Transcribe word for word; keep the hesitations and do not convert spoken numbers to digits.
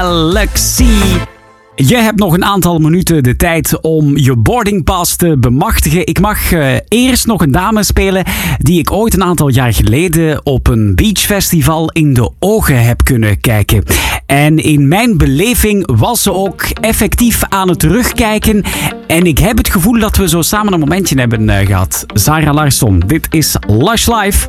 Galaxy. Je hebt nog een aantal minuten de tijd om je boardingpass te bemachtigen. Ik mag uh, eerst nog een dame spelen die ik ooit een aantal jaar geleden op een beachfestival in de ogen heb kunnen kijken. En in mijn beleving was ze ook effectief aan het terugkijken. En ik heb het gevoel dat we zo samen een momentje hebben uh, gehad. Zara Larsson, dit is Lush Live.